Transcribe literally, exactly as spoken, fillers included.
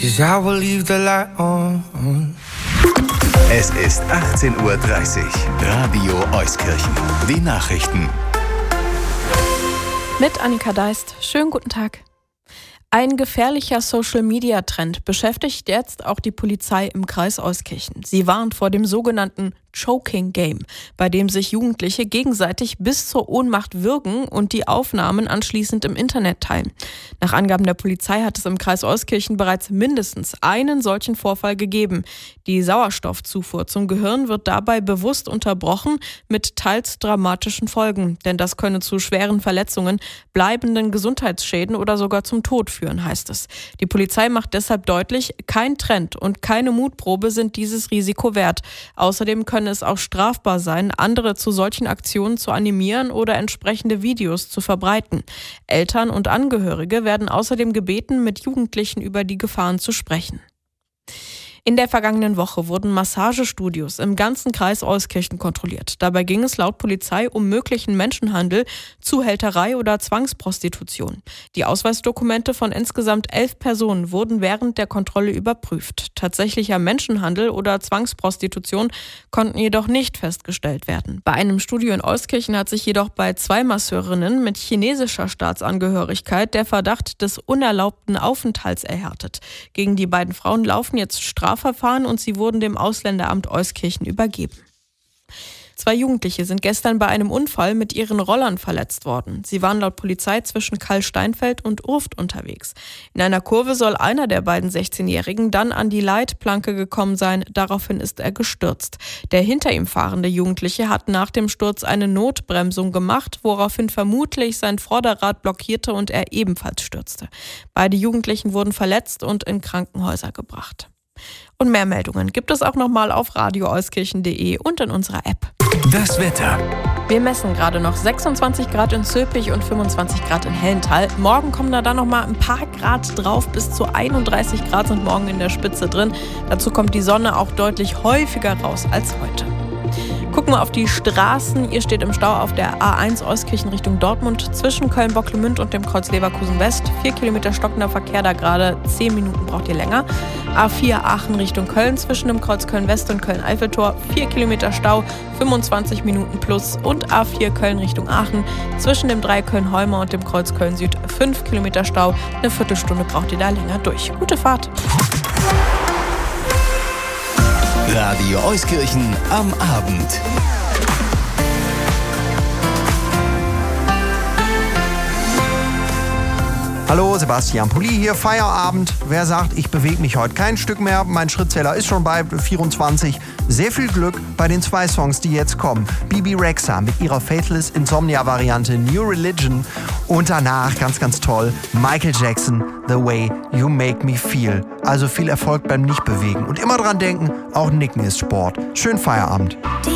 'cause I will leave the light on. Es ist achtzehn Uhr dreißig. Radio Euskirchen. Die Nachrichten. Mit Annika Deist. Schönen guten Tag. Ein gefährlicher Social-Media-Trend beschäftigt jetzt auch die Polizei im Kreis Euskirchen. Sie warnt vor dem sogenannten Choking Game, bei dem sich Jugendliche gegenseitig bis zur Ohnmacht würgen und die Aufnahmen anschließend im Internet teilen. Nach Angaben der Polizei hat es im Kreis Euskirchen bereits mindestens einen solchen Vorfall gegeben. Die Sauerstoffzufuhr zum Gehirn wird dabei bewusst unterbrochen, mit teils dramatischen Folgen. Denn das könne zu schweren Verletzungen, bleibenden Gesundheitsschäden oder sogar zum Tod führen, heißt es. Die Polizei macht deshalb deutlich, kein Trend und keine Mutprobe sind dieses Risiko wert. Außerdem können es auch strafbar sein, andere zu solchen Aktionen zu animieren oder entsprechende Videos zu verbreiten. Eltern und Angehörige werden außerdem gebeten, mit Jugendlichen über die Gefahren zu sprechen. In der vergangenen Woche wurden Massagestudios im ganzen Kreis Euskirchen kontrolliert. Dabei ging es laut Polizei um möglichen Menschenhandel, Zuhälterei oder Zwangsprostitution. Die Ausweisdokumente von insgesamt elf Personen wurden während der Kontrolle überprüft. Tatsächlicher Menschenhandel oder Zwangsprostitution konnten jedoch nicht festgestellt werden. Bei einem Studio in Euskirchen hat sich jedoch bei zwei Masseurinnen mit chinesischer Staatsangehörigkeit der Verdacht des unerlaubten Aufenthalts erhärtet. Gegen die beiden Frauen laufen jetzt Strafverfahren und sie wurden dem Ausländeramt Euskirchen übergeben. Zwei Jugendliche sind gestern bei einem Unfall mit ihren Rollern verletzt worden. Sie waren laut Polizei zwischen Karl-Steinfeld und Urft unterwegs. In einer Kurve soll einer der beiden sechzehnjährigen dann an die Leitplanke gekommen sein. Daraufhin ist er gestürzt. Der hinter ihm fahrende Jugendliche hat nach dem Sturz eine Notbremsung gemacht, woraufhin vermutlich sein Vorderrad blockierte und er ebenfalls stürzte. Beide Jugendlichen wurden verletzt und in Krankenhäuser gebracht. Und mehr Meldungen gibt es auch nochmal auf radio euskirchen punkt de und in unserer App. Das Wetter. Wir messen gerade noch sechsundzwanzig Grad in Zülpich und fünfundzwanzig Grad in Hellenthal. Morgen kommen da dann noch mal ein paar Grad drauf. Bis zu einunddreißig Grad sind morgen in der Spitze drin. Dazu kommt die Sonne auch deutlich häufiger raus als heute. Gucken wir auf die Straßen. Ihr steht im Stau auf der A eins Euskirchen Richtung Dortmund zwischen Köln-Bocklemünd und dem Kreuz Leverkusen West. Vier Kilometer stockender Verkehr, da gerade zehn Minuten braucht ihr länger. A vier Aachen Richtung Köln zwischen dem Kreuz Köln West und Köln-Eiffeltor. Vier Kilometer Stau, fünfundzwanzig Minuten plus. Und A vier Köln Richtung Aachen zwischen dem drei Köln-Holmer und dem Kreuz Köln Süd. Fünf Kilometer Stau, eine Viertelstunde braucht ihr da länger durch. Gute Fahrt! Radio Euskirchen am Abend. Hallo, Sebastian Pulli hier, Feierabend. Wer sagt, ich bewege mich heute kein Stück mehr, mein Schrittzähler ist schon bei vierundzwanzig. Sehr viel Glück bei den zwei Songs, die jetzt kommen. Bibi Rexha mit ihrer Faithless Insomnia-Variante New Religion und danach, ganz, ganz toll, Michael Jackson, The Way You Make Me Feel. Also viel Erfolg beim Nichtbewegen und immer dran denken, auch Nicken ist Sport. Schönen Feierabend.